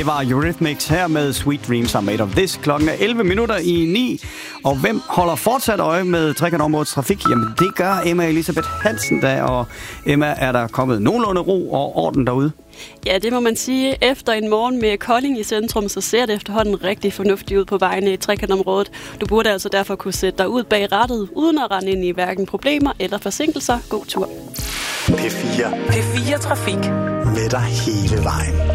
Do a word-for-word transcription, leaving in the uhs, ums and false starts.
Det var Eurythmics her med Sweet Dreams Are Made of This. Klokken er elleve minutter i ni. Og hvem holder fortsat øje med trekantområdets trafik? Jamen det gør Emma Elisabeth Hansen da. Og Emma, er der kommet nogenlunde ro og orden derude? Ja, det må man sige. Efter en morgen med Kolding i centrum, så ser det efterhånden rigtig fornuftigt ud på vejene i trekantområdet. Du burde altså derfor kunne sætte dig ud bag rattet, uden at rende ind i hverken problemer eller forsinkelser. God tur. P fire. P fire Trafik. Med dig hele vejen.